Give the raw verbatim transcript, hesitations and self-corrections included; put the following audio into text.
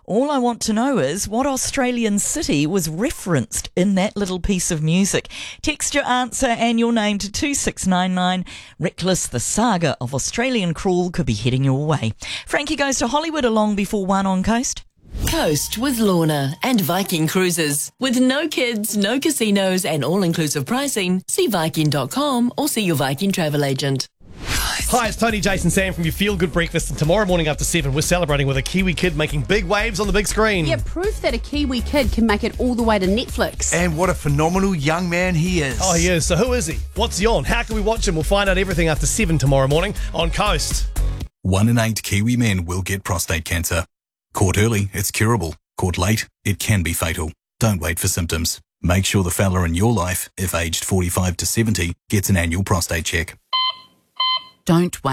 All I want to know is what Australian city was referenced in that little piece of music. Text your answer and your name to two six nine nine. Reckless, the saga of Australian crawl could be heading your way. Frankie goes to Hollywood along before one on Coast. Coast with Lorna and Viking Cruises. With no kids, no casinos and all-inclusive pricing, see Viking dot com or see your Viking travel agent. Hi, it's Tony, Jason, Sam from your Feel Good Breakfast, and tomorrow morning after seven, we're celebrating with a Kiwi kid making big waves on the big screen. Yeah, proof that a Kiwi kid can make it all the way to Netflix. And what a phenomenal young man he is. Oh, he is. So who is he? What's he on? How can we watch him? We'll find out everything after seven tomorrow morning on Coast. One in eight Kiwi men will get prostate cancer. Caught early, it's curable. Caught late, it can be fatal. Don't wait for symptoms. Make sure the fella in your life, if aged forty-five to seventy, gets an annual prostate check. Don't wait.